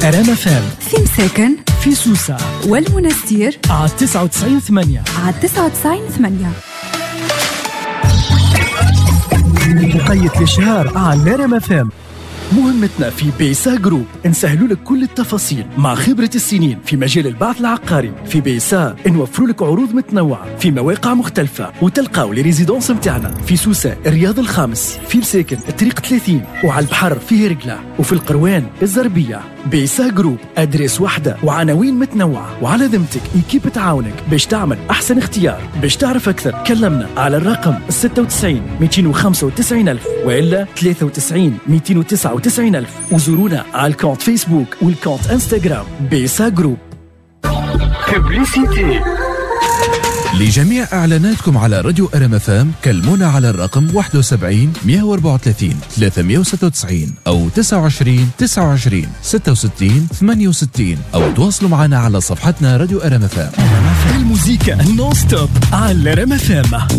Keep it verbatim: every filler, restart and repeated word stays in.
رام فام في مساكن في سوسة والمنستير على تسعة وتسعين ثمانية على تسعة وتسعين ثمانية. مقيد الشهر على رام فام. مهمتنا في بيسا جروب نسهلوا لك كل التفاصيل مع خبرة السنين في مجال البعث العقاري. في بيسا نوفروا لك عروض متنوعة في مواقع مختلفة، وتلقاو لي ريزيدونس متاعنا في سوسة الرياض الخامس، في مساكن الطريق ثلاثين، وعلى البحر في هرقلة، وفي القروان الزربية. بيسا جروب أدريس واحدة وعناوين متنوعة، وعلى ذمتك إيكيب تعاونك باش تعمل أحسن اختيار. باش تعرف أكثر كلمنا على الرقم ستة وتسعين مئتين وخمسة وتسعين ألف وإلا ثلاثة وتسعين مئتين وتسعة وتسعين ألف، وزورونا على الكونت فيسبوك والكونت انستغرام بيسا جروب. ببليسيتي لجميع إعلاناتكم على راديو أرام فام كلمونا على الرقم واحد وسبعين مئة وأربعة وثلاثين ثلاثمئة وستة وتسعين أو تسعة وعشرين تسعة وعشرين ستة وستين ثمانية وستين، أو تواصلوا معنا على صفحتنا راديو أرام فام. الموسيقى نون ستوب على رام فام.